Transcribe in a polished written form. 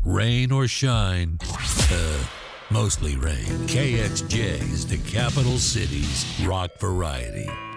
Rain or shine, mostly rain. KXJ is the capital city's rock variety.